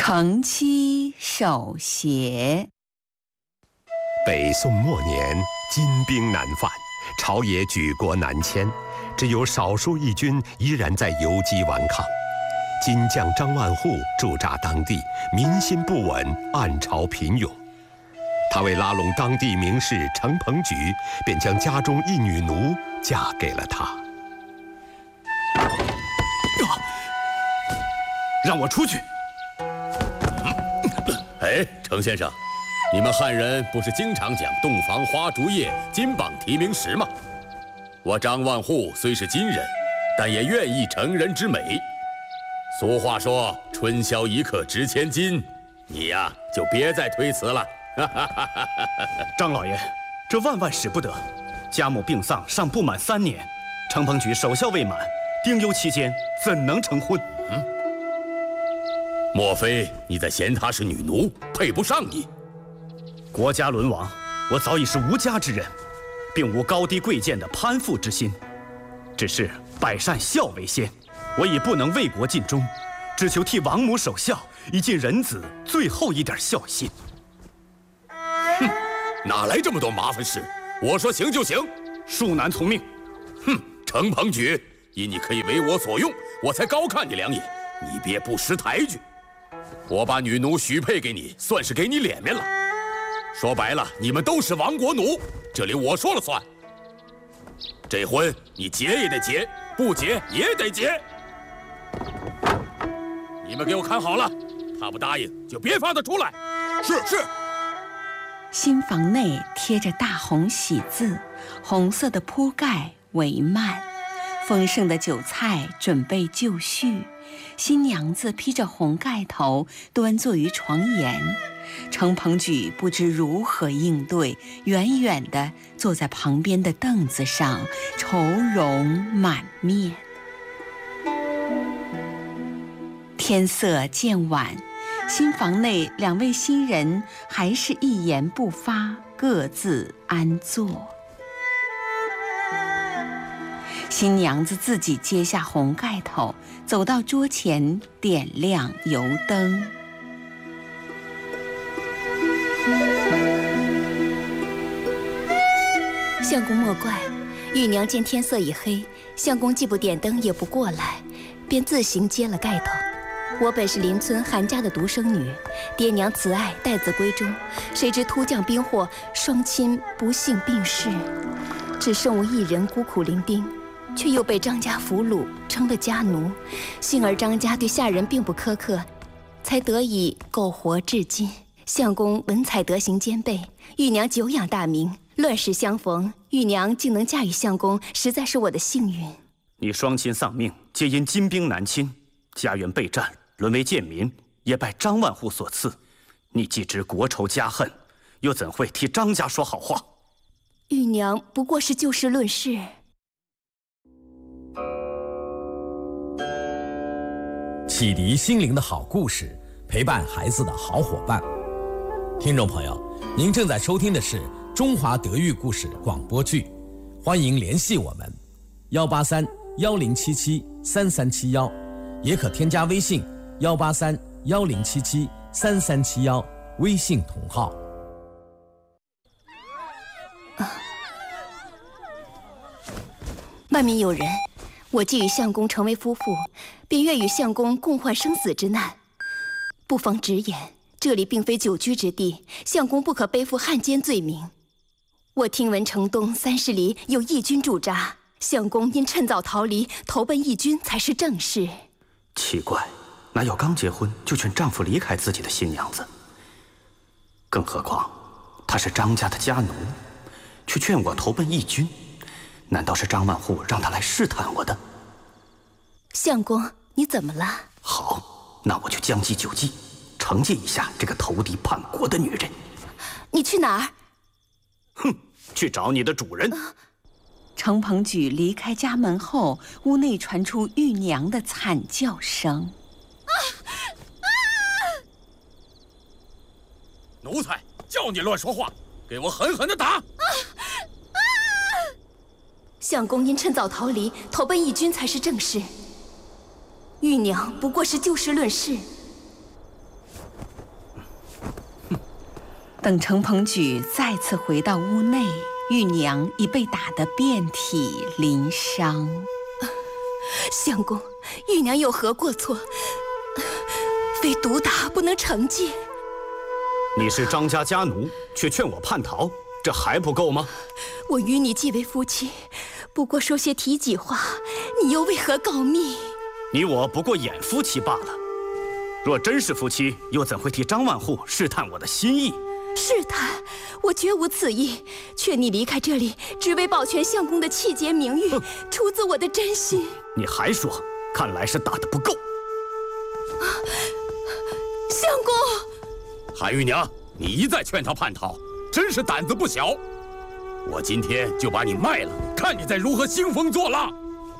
承妻守协。 北宋末年，金兵南犯，朝野举国南迁，只有少数义军依然在游击顽抗。金将张万户驻扎当地，民心不稳，暗潮频涌。他为拉拢当地名士程鹏举，便将家中一女奴嫁给了他。 让我出去！ 哎，程先生，你们汉人不是经常讲洞房花烛夜，金榜题名时吗？我张万户虽是金人，但也愿意成人之美。俗话说春宵一刻值千金，你呀就别再推辞了。 张老爷，这万使不得。家母病丧尚不满3年，程鹏举守孝未满，丁忧期间怎能成婚？ 莫非你在嫌她是女奴，配不上你？ 国家沦亡，我早已是无家之人，并无高低贵贱的攀附之心，只是百善孝为先。我已不能为国尽忠，只求替王母守孝，以尽人子最后一点孝心。 哼，哪来这么多麻烦事？我说行就行， 恕难从命。 哼，程鹏举，因你可以为我所用，我才高看你2眼，你别不识抬举。我把女奴许配给你，算是给你脸面了。说白了，你们都是亡国奴，这里我说了算。这婚你结也得结，不结也得结。你们给我看好了，他不答应就别放他出来。 是。 新房内贴着大红喜字，红色的铺盖帷幔，丰盛的酒菜准备就绪。新娘子披着红盖头，端坐于床沿。程鹏举不知如何应对，远远地坐在旁边的凳子上，愁容满面。天色渐晚，新房内2位新人还是一言不发，各自安坐。新娘子自己揭下红盖头，走到桌前，点亮油灯。 相公莫怪，玉娘见天色已黑，相公既不点灯也不过来，便自行揭了盖头。我本是邻村韩家的独生女，爹娘慈爱，待子闺中，谁知突降兵祸，双亲不幸病逝，只剩我一人孤苦伶仃，却又被张家俘虏，成了家奴。幸而张家对下人并不苛刻，才得以苟活至今。相公文采德行兼备，玉娘久仰大名，乱世相逢，玉娘竟能嫁与相公，实在是我的幸运。 你双亲丧命，皆因金兵南侵，家园被占，沦为贱民，也拜张万户所赐。你既知国仇家恨，又怎会替张家说好话？ 玉娘不过是就事论事。 启迪心灵的好故事，陪伴孩子的好伙伴。听众朋友，您正在收听的是中华德育故事广播剧，欢迎联系我们183-1077-3371，也可添加微信183-1077-3371，微信同号。 外面有人，我既与相公成为夫妇，便愿与相公共患生死之难。不妨直言，这里并非久居之地，相公不可背负汉奸罪名。我听闻城东30里有义军驻扎，相公因趁早逃离，投奔义军才是正事。 奇怪，哪有刚结婚就劝丈夫离开自己的新娘子？更何况她是张家的家奴，却劝我投奔义军，难道是张万户让她来试探我的？ 相公，你怎么了？ 好，那我就将计就计，惩戒一下这个投敌叛国的女人。 你去哪儿？ 哼，去找你的主人。 程鹏举离开家门后，屋内传出玉娘的惨叫声。 奴才，叫你乱说话，给我狠狠地打！ 相公因趁早逃离，投奔义军才是正事。玉娘不过是就事论事。 等程鹏举再次回到屋内，玉娘已被打得遍体鳞伤。 相公，玉娘有何过错？非毒打不能惩戒。 你是张家家奴，却劝我叛逃，这还不够吗？ 我与你既为夫妻，不过说些体己话，你又为何告密？ 你我不过演夫妻罢了。若真是夫妻，又怎会替张万户试探我的心意？ 试探？我绝无此意。劝你离开这里，只为保全相公的气节名誉，出自我的真心。 你还说？看来是打得不够。 相公， 韩玉娘，你一再劝他叛逃，真是胆子不小。我今天就把你卖了，看你再如何兴风作浪。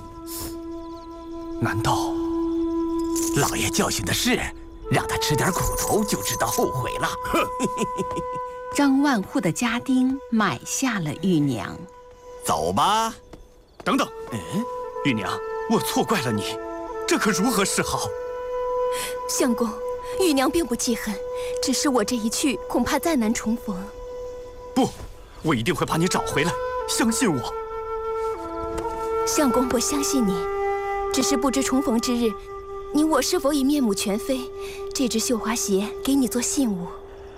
难道老爷教训的是，让他吃点苦头就知道后悔了？哼！ 张万户的家丁买下了玉娘。 走吧。 等等，玉娘，我错怪了你，这可如何是好？ 相公，玉娘并不记恨，只是我这一去，恐怕再难重逢。 不，我一定会把你找回来，相信我。 相公，我相信你，只是不知重逢之日，你我是否已面目全非？这只绣花鞋给你做信物。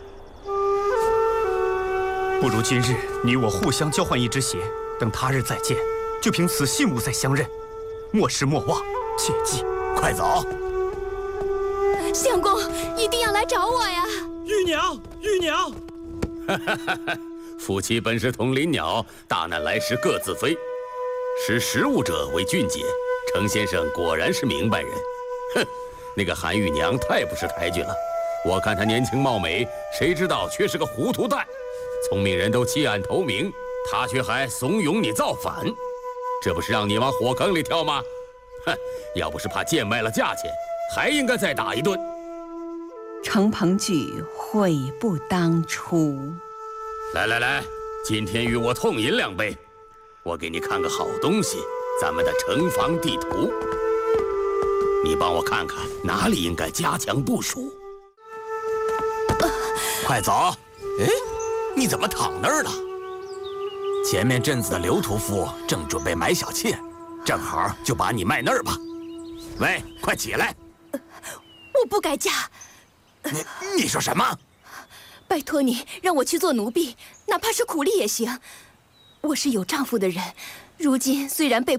不如今日你我互相交换一只鞋，等他日再见，就凭此信物再相认，莫失莫忘，切记。 快走！ 相公一定要来找我呀！ 玉娘，玉娘！ 夫妻本是同林鸟，大难来时各自飞。识时务者为俊杰，程先生果然是明白人。哼，那个韩玉娘太不识抬举了。我看她年轻貌美，谁知道却是个糊涂蛋。聪明人都弃暗投明，她却还怂恿你造反，这不是让你往火坑里跳吗？哼，要不是怕贱卖了价钱，还应该再打一顿。 程鹏举悔不当初。 来来来，今天与我痛饮2杯，我给你看个好东西，咱们的城防地图。你帮我看看哪里应该加强部署。 快走！哎，你怎么躺那儿了？前面镇子的刘屠夫正准备买小妾，正好就把你卖那儿吧。喂，快起来！ 我不改嫁。 你说什么？ 拜托你让我去做奴婢，哪怕是苦力也行。我是有丈夫的人，如今虽然被迫